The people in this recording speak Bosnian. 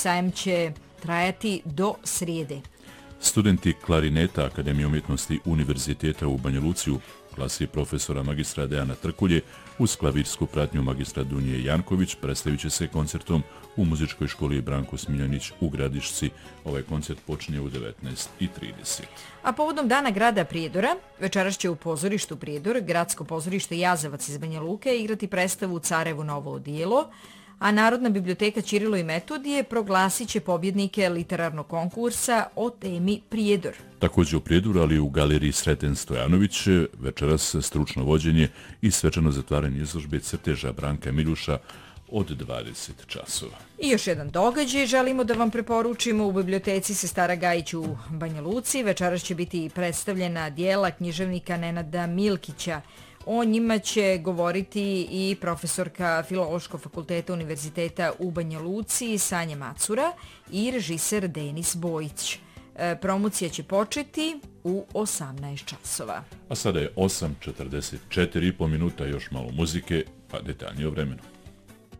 sajam će trajati do srijede. Studenti klarineta Akademije umjetnosti Univerziteta u Banja Luci u klasi profesora magistra Dejana Trkulje uz klavirsku pratnju magistra Dunje Janković predstavit će se koncertom u muzičkoj školi Branko Smiljanić u Gradišci. Ovaj koncert počinje u 19:30. A povodom Dana grada Prijedora, večeras će u pozorištu Prijedor, gradsko pozorište Jazavac iz Banja Luke, igrati predstavu Carevo novo odijelo, a Narodna biblioteka Ćirilo i Metodije proglasit će pobjednike literarnog konkursa o temi Prijedor. Također u Prijedoru, ali u galeriji Sreten Stojanović, večeras stručno vođenje i svečano zatvaranje izložbe crteža Branka Miljuša od 20 časova. I još jedan događaj želimo da vam preporučimo. U biblioteci Sestara Gajić u Banja Luci večeras će biti predstavljena dijela književnika Nenada Milkića. O njima će govoriti i profesorka Filološkog fakulteta Univerziteta u Banja Luci Sanja Macura i režiser Denis Bojić. Promocija će početi u 18 časova. A sada je 8:44,5 minuta, još malo muzike, pa detaljnije o vremenu.